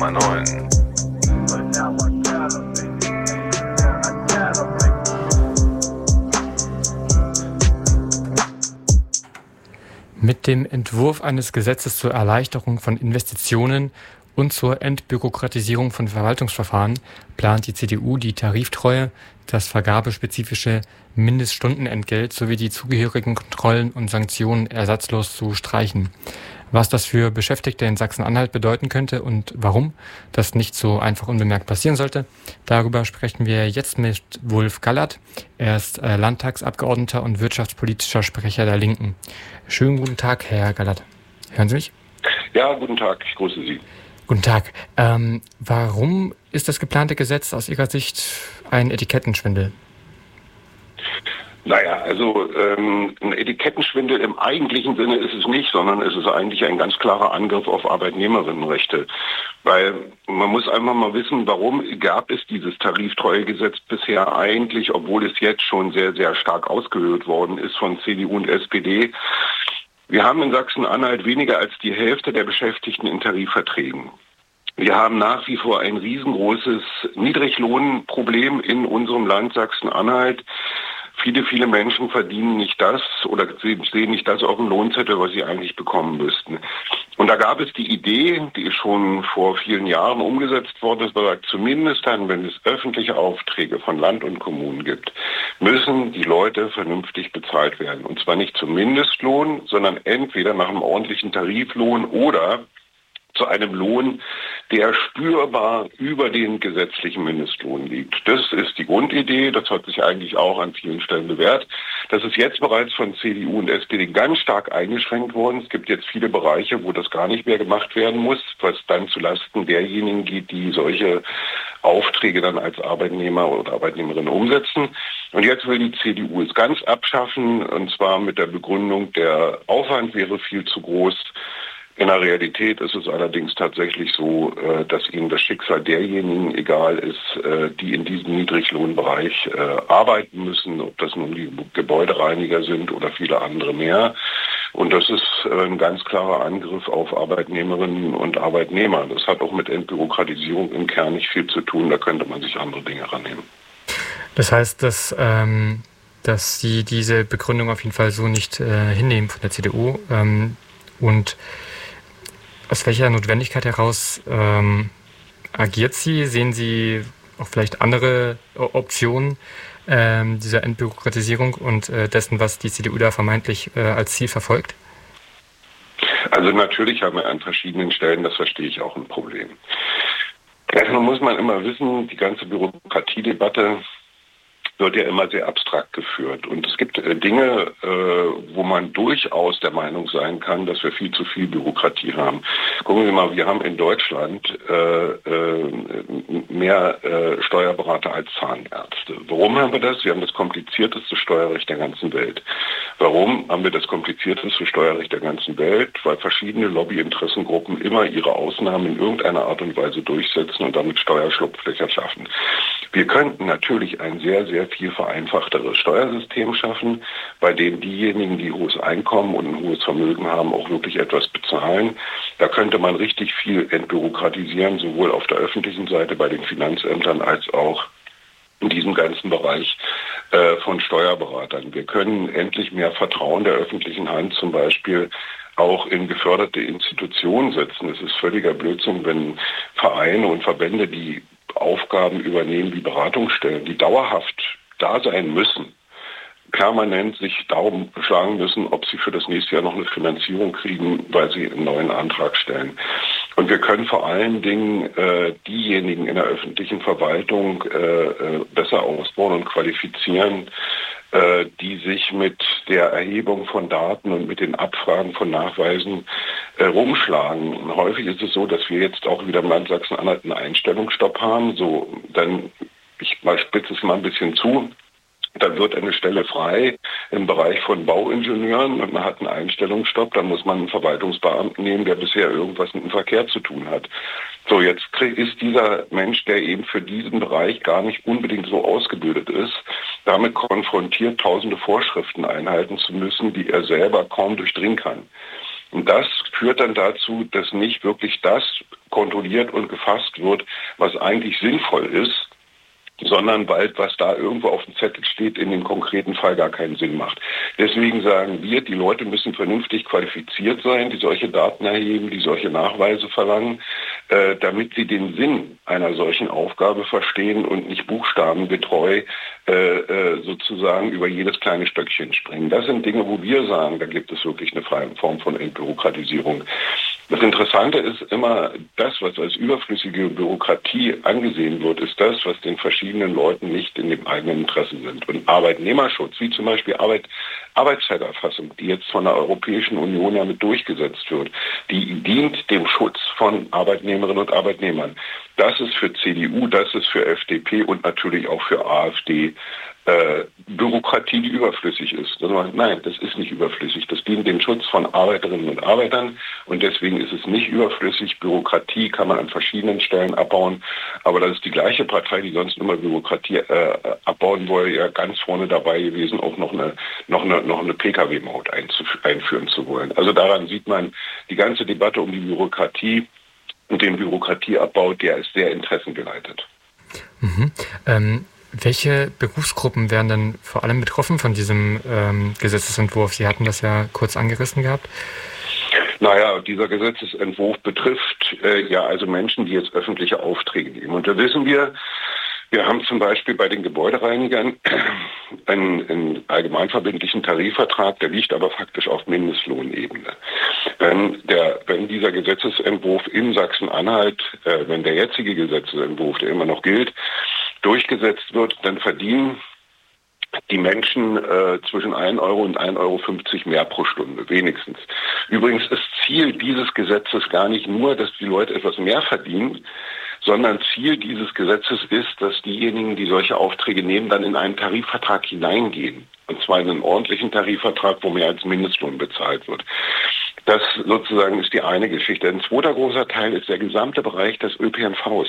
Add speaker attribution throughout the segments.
Speaker 1: 90,9.
Speaker 2: Mit dem Entwurf eines Gesetzes zur Erleichterung von Investitionen und zur Entbürokratisierung von Verwaltungsverfahren plant die CDU die Tariftreue, das vergabespezifische Mindeststundenentgelt sowie die zugehörigen Kontrollen und Sanktionen ersatzlos zu streichen. Was das für Beschäftigte in Sachsen-Anhalt bedeuten könnte und warum das nicht so einfach unbemerkt passieren sollte, darüber sprechen wir jetzt mit Wulf Gallert. Er ist Landtagsabgeordneter und wirtschaftspolitischer Sprecher der Linken. Schönen guten Tag, Herr Gallert. Hören Sie mich?
Speaker 3: Ja, guten Tag, ich grüße Sie.
Speaker 2: Guten Tag. Warum ist das geplante Gesetz aus Ihrer Sicht ein Etikettenschwindel?
Speaker 3: Naja, also ein Etikettenschwindel im eigentlichen Sinne ist es nicht, sondern es ist eigentlich ein ganz klarer Angriff auf Arbeitnehmerinnenrechte. Weil man muss einfach mal wissen, warum gab es dieses Tariftreuegesetz bisher eigentlich, obwohl es jetzt schon sehr, sehr stark ausgehöhlt worden ist von CDU und SPD. Wir haben in Sachsen-Anhalt weniger als die Hälfte der Beschäftigten in Tarifverträgen. Wir haben nach wie vor ein riesengroßes Niedriglohnproblem in unserem Land Sachsen-Anhalt. Viele Menschen verdienen nicht das oder sehen nicht das auf dem Lohnzettel, was sie eigentlich bekommen müssten. Und da gab es die Idee, die ist schon vor vielen Jahren umgesetzt worden, dass man sagt, zumindest dann, wenn es öffentliche Aufträge von Land und Kommunen gibt, müssen die Leute vernünftig bezahlt werden. Und zwar nicht zum Mindestlohn, sondern entweder nach einem ordentlichen Tariflohn oder zu einem Lohn, der spürbar über den gesetzlichen Mindestlohn liegt. Das ist die Grundidee, das hat sich eigentlich auch an vielen Stellen bewährt. Das ist jetzt bereits von CDU und SPD ganz stark eingeschränkt worden. Es gibt jetzt viele Bereiche, wo das gar nicht mehr gemacht werden muss, was dann zulasten derjenigen geht, die solche Aufträge dann als Arbeitnehmer oder Arbeitnehmerin umsetzen. Und jetzt will die CDU es ganz abschaffen, und zwar mit der Begründung, der Aufwand wäre viel zu groß. In der Realität ist es allerdings tatsächlich so, dass ihnen das Schicksal derjenigen egal ist, die in diesem Niedriglohnbereich arbeiten müssen, ob das nun die Gebäudereiniger sind oder viele andere mehr. Und das ist ein ganz klarer Angriff auf Arbeitnehmerinnen und Arbeitnehmer. Das hat auch mit Entbürokratisierung im Kern nicht viel zu tun, da könnte man sich andere Dinge rannehmen.
Speaker 2: Das heißt, dass Sie diese Begründung auf jeden Fall so nicht hinnehmen von der CDU und aus welcher Notwendigkeit heraus agiert sie? Sehen Sie auch vielleicht andere Optionen dieser Entbürokratisierung und dessen, was die CDU da vermeintlich als Ziel verfolgt?
Speaker 3: Also natürlich haben wir an verschiedenen Stellen, das verstehe ich, auch ein Problem. Erstmal muss man immer wissen, die ganze Bürokratiedebatte wird ja immer sehr abstrakt geführt. Und es gibt Dinge, wo man durchaus der Meinung sein kann, dass wir viel zu viel Bürokratie haben. Gucken Sie mal, wir haben in Deutschland mehr Steuerberater als Zahnärzte. Warum haben wir das? Wir haben das komplizierteste Steuerrecht der ganzen Welt. Warum haben wir das komplizierteste Steuerrecht der ganzen Welt? Weil verschiedene Lobbyinteressengruppen immer ihre Ausnahmen in irgendeiner Art und Weise durchsetzen und damit Steuerschlupflöcher schaffen. Wir könnten natürlich ein sehr, sehr viel vereinfachteres Steuersystem schaffen, bei dem diejenigen, die hohes Einkommen und ein hohes Vermögen haben, auch wirklich etwas bezahlen. Da könnte man richtig viel entbürokratisieren, sowohl auf der öffentlichen Seite bei den Finanzämtern als auch in diesem ganzen Bereich von Steuerberatern. Wir können endlich mehr Vertrauen der öffentlichen Hand zum Beispiel auch in geförderte Institutionen setzen. Es ist völliger Blödsinn, wenn Vereine und Verbände, die Aufgaben übernehmen wie Beratungsstellen, die dauerhaft da sein müssen, permanent sich Daumen schlagen müssen, ob sie für das nächste Jahr noch eine Finanzierung kriegen, weil sie einen neuen Antrag stellen. Und wir können vor allen Dingen diejenigen in der öffentlichen Verwaltung besser ausbauen und qualifizieren, die sich mit der Erhebung von Daten und mit den Abfragen von Nachweisen rumschlagen. Und häufig ist es so, dass wir jetzt auch wieder im Land Sachsen-Anhalt einen Einstellungsstopp haben. Ich spitze es mal ein bisschen zu. Dann wird eine Stelle frei im Bereich von Bauingenieuren und man hat einen Einstellungsstopp. Dann muss man einen Verwaltungsbeamten nehmen, der bisher irgendwas mit dem Verkehr zu tun hat. So, jetzt ist dieser Mensch, der eben für diesen Bereich gar nicht unbedingt so ausgebildet ist, damit konfrontiert, tausende Vorschriften einhalten zu müssen, die er selber kaum durchdringen kann. Und das führt dann dazu, dass nicht wirklich das kontrolliert und gefasst wird, was eigentlich sinnvoll ist, sondern weil was da irgendwo auf dem Zettel steht, in dem konkreten Fall gar keinen Sinn macht. Deswegen sagen wir, die Leute müssen vernünftig qualifiziert sein, die solche Daten erheben, die solche Nachweise verlangen, damit sie den Sinn einer solchen Aufgabe verstehen und nicht buchstabengetreu sozusagen über jedes kleine Stöckchen springen. Das sind Dinge, wo wir sagen, da gibt es wirklich eine freie Form von Entbürokratisierung. Das Interessante ist immer, das, was als überflüssige Bürokratie angesehen wird, ist das, was den verschiedenen Leuten nicht in dem eigenen Interesse sind. Und Arbeitnehmerschutz, wie zum Beispiel Arbeitszeiterfassung, die jetzt von der Europäischen Union ja mit durchgesetzt wird, die dient dem Schutz von Arbeitnehmerinnen und Arbeitnehmern. Das ist für CDU, das ist für FDP und natürlich auch für AfD Bürokratie, die überflüssig ist. Nein, das ist nicht überflüssig. Das dient dem Schutz von Arbeiterinnen und Arbeitern und deswegen ist es nicht überflüssig. Bürokratie kann man an verschiedenen Stellen abbauen, aber das ist die gleiche Partei, die sonst immer Bürokratie abbauen wollte, ja ganz vorne dabei gewesen, auch noch eine Pkw-Maut einführen zu wollen. Also daran sieht man, die ganze Debatte um die Bürokratie und den Bürokratieabbau, der ist sehr interessengeleitet.
Speaker 2: Welche Berufsgruppen wären denn vor allem betroffen von diesem Gesetzesentwurf? Sie hatten das ja kurz angerissen gehabt.
Speaker 3: Naja, dieser Gesetzesentwurf betrifft also Menschen, die jetzt öffentliche Aufträge nehmen. Und da wissen wir haben zum Beispiel bei den Gebäudereinigern einen allgemeinverbindlichen Tarifvertrag, der liegt aber faktisch auf Mindestlohnebene. Wenn dieser Gesetzesentwurf in Sachsen-Anhalt, wenn der jetzige Gesetzesentwurf, der immer noch gilt, durchgesetzt wird, dann verdienen die Menschen zwischen 1 Euro und 1,50 Euro mehr pro Stunde, wenigstens. Übrigens ist Ziel dieses Gesetzes gar nicht nur, dass die Leute etwas mehr verdienen, sondern Ziel dieses Gesetzes ist, dass diejenigen, die solche Aufträge nehmen, dann in einen Tarifvertrag hineingehen. Und zwar in einen ordentlichen Tarifvertrag, wo mehr als Mindestlohn bezahlt wird. Das sozusagen ist die eine Geschichte. Ein zweiter großer Teil ist der gesamte Bereich des ÖPNVs,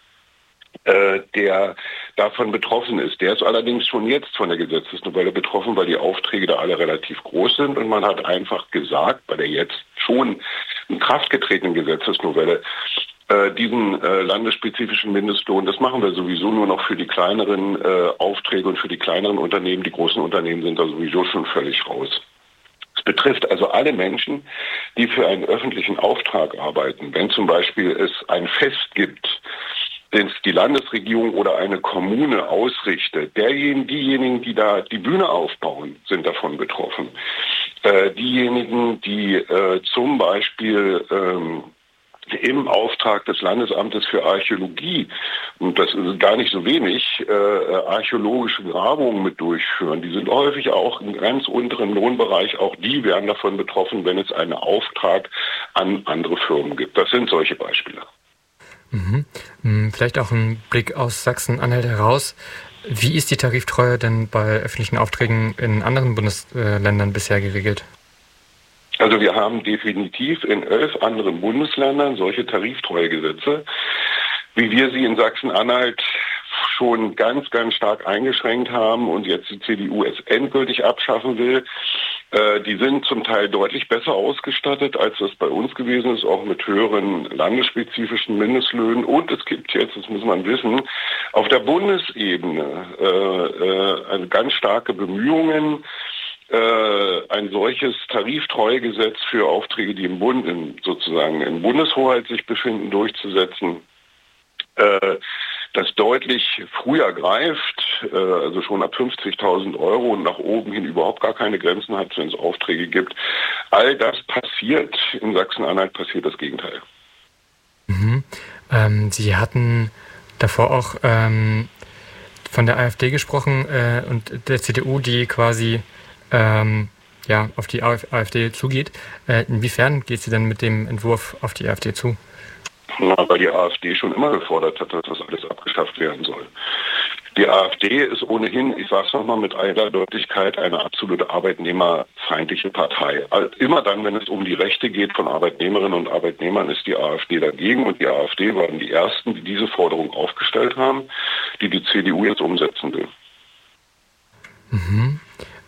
Speaker 3: der davon betroffen ist. Der ist allerdings schon jetzt von der Gesetzesnovelle betroffen, weil die Aufträge da alle relativ groß sind und man hat einfach gesagt, bei der jetzt schon in Kraft getretenen Gesetzesnovelle, diesen landesspezifischen Mindestlohn, das machen wir sowieso nur noch für die kleineren Aufträge und für die kleineren Unternehmen. Die großen Unternehmen sind da sowieso schon völlig raus. Es betrifft also alle Menschen, die für einen öffentlichen Auftrag arbeiten. Wenn zum Beispiel es ein Fest gibt, den die Landesregierung oder eine Kommune ausrichtet, diejenigen, die da die Bühne aufbauen, sind davon betroffen. Diejenigen, die zum Beispiel im Auftrag des Landesamtes für Archäologie, und das ist gar nicht so wenig, archäologische Grabungen mit durchführen. Die sind häufig auch im ganz unteren Lohnbereich, auch die werden davon betroffen, wenn es einen Auftrag an andere Firmen gibt. Das sind solche Beispiele.
Speaker 2: Vielleicht auch ein Blick aus Sachsen-Anhalt heraus. Wie ist die Tariftreue denn bei öffentlichen Aufträgen in anderen Bundesländern bisher geregelt?
Speaker 3: Also wir haben definitiv in 11 anderen Bundesländern solche Tariftreuegesetze, wie wir sie in Sachsen-Anhalt schon ganz, ganz stark eingeschränkt haben und jetzt die CDU es endgültig abschaffen will. Die sind zum Teil deutlich besser ausgestattet, als das bei uns gewesen ist, auch mit höheren landesspezifischen Mindestlöhnen. Und es gibt jetzt, das muss man wissen, auf der Bundesebene also ganz starke Bemühungen, ein solches Tariftreuegesetz für Aufträge, die im Bund, sozusagen in Bundeshoheit sich befinden, durchzusetzen, das deutlich früher greift, also schon ab 50.000 Euro und nach oben hin überhaupt gar keine Grenzen hat, wenn es Aufträge gibt. All das passiert, in Sachsen-Anhalt passiert das Gegenteil.
Speaker 2: Sie hatten davor auch von der AfD gesprochen und der CDU, die quasi auf die AfD zugeht. Inwiefern geht sie denn mit dem Entwurf auf die AfD zu?
Speaker 3: Weil die AfD schon immer gefordert hat, dass das alles abgeschafft werden soll. Die AfD ist ohnehin, ich sage es nochmal mit aller Deutlichkeit, eine absolute arbeitnehmerfeindliche Partei. Immer dann, wenn es um die Rechte geht von Arbeitnehmerinnen und Arbeitnehmern, ist die AfD dagegen. Und die AfD waren die Ersten, die diese Forderung aufgestellt haben, die die CDU jetzt umsetzen will.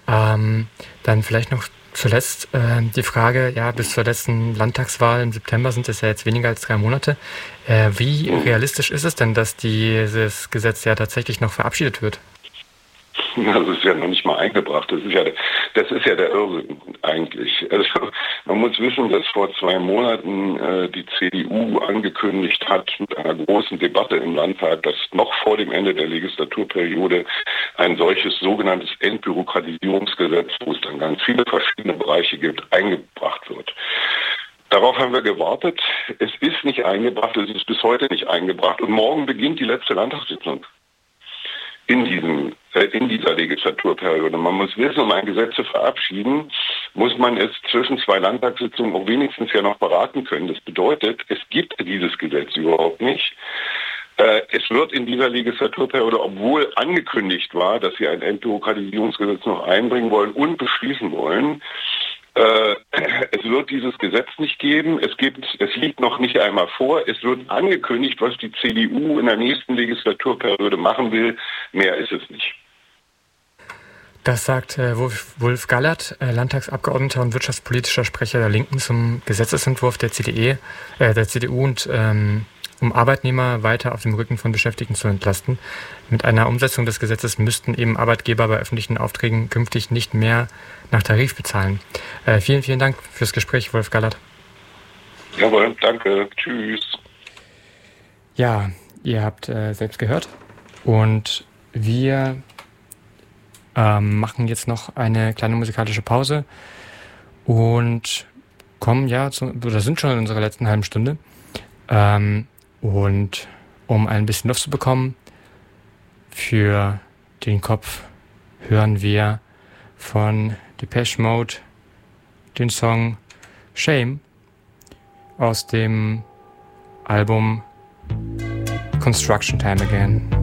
Speaker 2: Dann vielleicht noch zuletzt die Frage, ja, bis zur letzten Landtagswahl im September sind es ja jetzt weniger als 3 Monate. Wie realistisch ist es denn, dass dieses Gesetz ja tatsächlich noch verabschiedet wird?
Speaker 3: Das ist ja noch nicht mal eingebracht. Das ist ja der Irrsinn eigentlich. Also man muss wissen, dass vor 2 Monaten die CDU angekündigt hat mit einer großen Debatte im Landtag, dass noch vor dem Ende der Legislaturperiode ein solches sogenanntes Entbürokratisierungsgesetz, wo es dann ganz viele verschiedene Bereiche gibt, eingebracht wird. Darauf haben wir gewartet. Es ist nicht eingebracht, es ist bis heute nicht eingebracht. Und morgen beginnt die letzte Landtagssitzung in dieser Legislaturperiode. Man muss wissen, um ein Gesetz zu verabschieden, muss man es zwischen 2 Landtagssitzungen auch wenigstens ja noch beraten können. Das bedeutet, es gibt dieses Gesetz überhaupt nicht. Es wird in dieser Legislaturperiode, obwohl angekündigt war, dass sie ein Entbürokratisierungsgesetz noch einbringen wollen und beschließen wollen, es wird dieses Gesetz nicht geben. Es liegt noch nicht einmal vor. Es wird angekündigt, was die CDU in der nächsten Legislaturperiode machen will. Mehr ist es nicht.
Speaker 2: Das sagt Wulf Gallert, Landtagsabgeordneter und wirtschaftspolitischer Sprecher der Linken zum Gesetzesentwurf der CDU und um Arbeitnehmer weiter auf dem Rücken von Beschäftigten zu entlasten. Mit einer Umsetzung des Gesetzes müssten eben Arbeitgeber bei öffentlichen Aufträgen künftig nicht mehr nach Tarif bezahlen. Vielen, vielen Dank fürs Gespräch, Wulf Gallert.
Speaker 3: Jawohl, danke. Tschüss.
Speaker 2: Ja, ihr habt selbst gehört. Und wir machen jetzt noch eine kleine musikalische Pause und kommen sind schon in unserer letzten halben Stunde. Und um ein bisschen Luft zu bekommen für den Kopf, hören wir von Depeche Mode den Song Shame aus dem Album Construction Time Again.